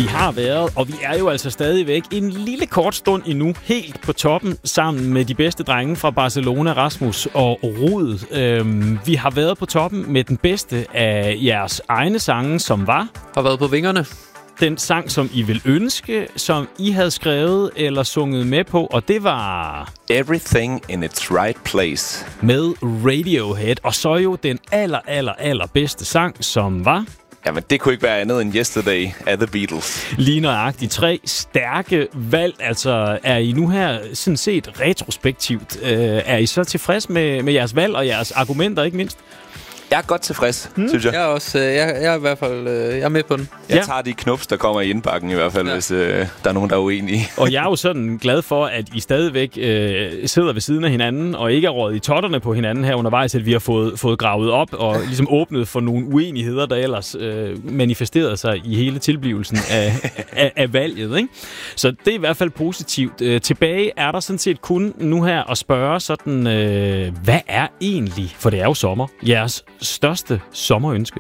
Vi har været, og vi er jo altså stadigvæk en lille kort stund endnu helt på toppen sammen med de bedste drenge fra Barcelona, Rasmus og Rud. Vi har været på toppen med den bedste af jeres egne sange, som var... Har været på vingerne. Den sang, som I vil ønske, som I havde skrevet eller sunget med på, og det var... Everything in its right place. Med Radiohead, og så jo den aller bedste sang, som var... Jamen, det kunne ikke være andet end Yesterday af The Beatles. Lige nøjagtigt 3 stærke valg. Altså, er I nu her sådan set retrospektivt? Er I så tilfreds med jeres valg og jeres argumenter, ikke mindst? Jeg er godt tilfreds, synes jeg. Jeg er også, jeg er i hvert fald, jeg er med på den. Jeg tager de knups, der kommer i indbakken i hvert fald, hvis der er nogen, der er uenige. Og jeg er jo sådan glad for, at I stadigvæk sidder ved siden af hinanden, og ikke er røget i totterne på hinanden her undervejs, at vi har fået gravet op og ligesom åbnet for nogle uenigheder, der ellers manifesterede sig i hele tilblivelsen af valget, ikke? Så det er i hvert fald positivt. Tilbage er der sådan set kun nu her at spørge sådan, hvad er egentlig, for det er jo sommer, jeres største sommerønske?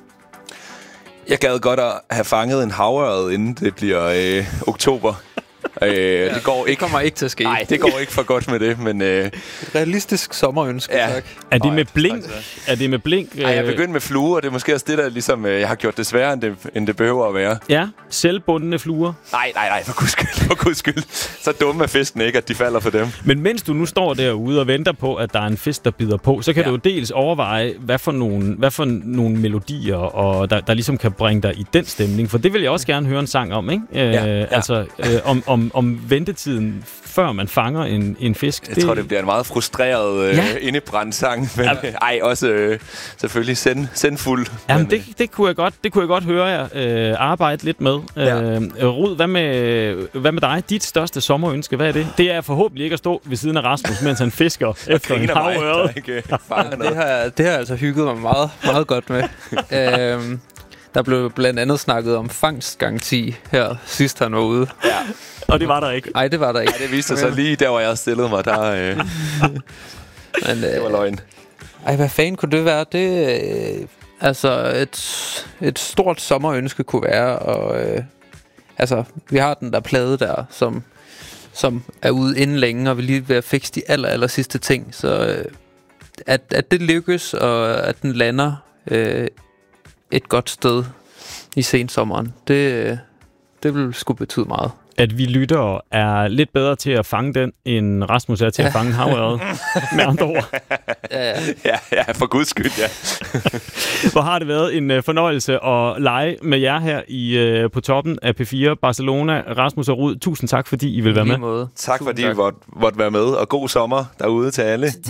Jeg gad godt at have fanget en havørred, inden det bliver oktober. Det går ikke. Det kommer ikke til at ske. Nej, det går ikke for godt med det, men... Realistisk sommerønske, tak. Er det med blink? Er det med blink? Nej, jeg begyndte med fluer, og det er måske også det, der ligesom... jeg har gjort det sværere, end det behøver at være. Ja, selvbundne fluer. Nej, for guds skyld. Så dumme er fisken ikke, at de falder for dem. Men mens du nu står derude og venter på, at der er en fisk, der bider på, så kan du jo dels overveje, hvad for nogle melodier, og der ligesom kan bringe dig i den stemning. For det vil jeg også gerne høre en sang om, ikke? Altså, om ventetiden, før man fanger en fisk. Jeg tror, det bliver en meget frustreret indebrændt sang. Men også selvfølgelig sendfuld. Jamen, det kunne jeg godt høre jer arbejde lidt med. Rud, hvad med dig? Dit største sommerønske, hvad er det? Det er forhåbentlig ikke at stå ved siden af Rasmus, mens han fisker efter en havørred. Det har jeg altså hygget mig meget, meget godt med. Der blev blandt andet snakket om fangstgaranti her sidst han var ude. Ja. Og det var der ikke. Nej, det var der ikke. Nej, det viste sig lige der, hvor jeg stillede mig. Der, men, det var løgn. Hvad fanden kunne det være? Det altså et stort sommerønske kunne være, og vi har den der plade der, som er ude inden længe, og vi lige ved at fikse de aller sidste ting. Så at det lykkes, og at den lander et godt sted i sensommeren, det vil sgu betyde meget. At vi lyttere er lidt bedre til at fange den, end Rasmus er til at fange en havørred. Med andre ord. Ja, for guds skyld, ja. Hvor har det været en fornøjelse at lege med jer her på toppen af P4 Barcelona. Rasmus og Rud, tusind tak, fordi I vil være med. Tak, fordi I måtte være med, og god sommer derude til alle.